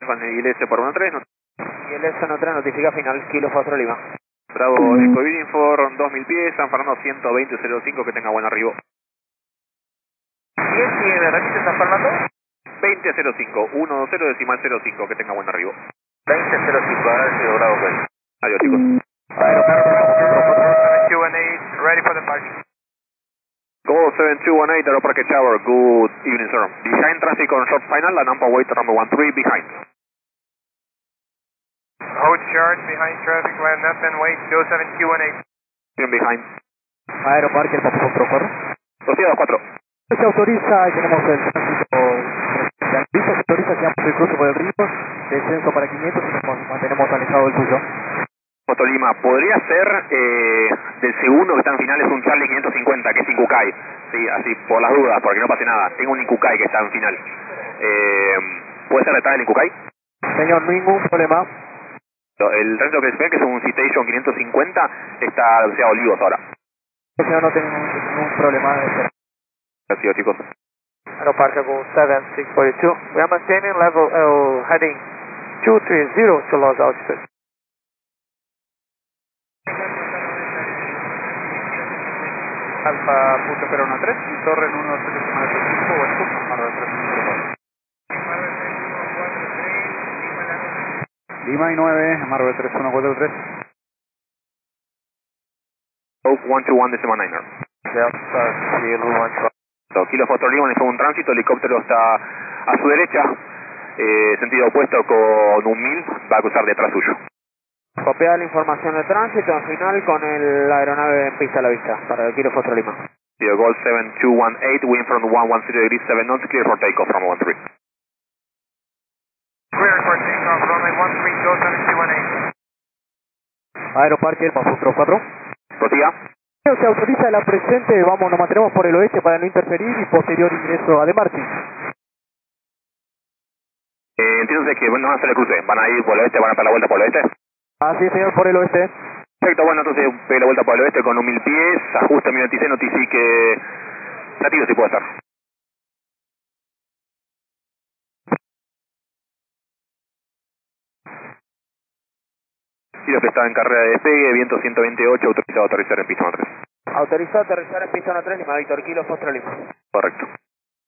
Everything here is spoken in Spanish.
con el ILS por 13. ILS 13 notifica final, Kilo Foxtrot Lima. Bravo, Eco Info, 2000 pies, San Fernando 120.05, que tenga buen arribo. ¿Y me repite San Fernando? 20.05, 10.05, que tenga buen arribo. 20.05, ahora sí, bravo, pues. Adiós, chicos. Aeropuerto 7218, ready for departure. Go 7218, Aeroparque Tower, good evening, sir. Behind traffic on short final, and number wait number 13 behind. Hold short, behind traffic, land up and wait, go 7218. Bien behind. Aeroparque, el Papu Foxtrot 4. 224. Se autoriza y tenemos el tránsito de se autoriza que hagamos el cruce por el río, descenso para 500 y nos mantenemos alejados del suyo. Foto Lima, podría ser del segundo que está en final, es un Charlie 550, que es Incucay. Sí, así por las dudas, porque no pase nada. Tengo un Incucay que está en final. ¿Puede ser detrás del Incucay? Señor, ningún problema. El resto que se ve, que es un Citation 550, está hacia Olivos ahora. Señor, no tenemos ningún problema de ser. Gracias, chicos. Aeroparque Go 7642. We are maintaining level heading 230 to Los Altitude. Alfa punto 013, torre en 1.795, West Mar del 3. Lima y 9, Marvel 3143. Oak 121.9er. Delta Kilo 112. Kilo Foxtrot Lima, en un tránsito, el helicóptero está a su derecha, sentido opuesto con un 1000, va a cruzar detrás suyo. Copia la información de tránsito al final con la aeronave en pista a la vista para el Kilo Foxtrot Lima. Gold 7218, wind from 110 degrees 7 knots, clear for takeoff from 13. Clear for takeoff, runway 13, go 7218. Aeroparque, el Papu Foxtrot 4. Prosiga. Se autoriza la presente, vamos, nos mantenemos por el oeste para no interferir y posterior ingreso a Demarchi. Entiendo que no van a hacer el cruce, van a ir por el oeste, van a dar la vuelta por el oeste. Así es, señor, por el oeste. Perfecto, bueno, entonces pegue la vuelta por el oeste con un 1000 pies, ajusta 1026, notifique. Nativo si puede estar. Giro que está en carrera de despegue, viento 128, autorizado a aterrizar en pista 13. Autorizado a aterrizar en pista 13, Lima Víctor, Kilo Foxtrot Lima. Correcto.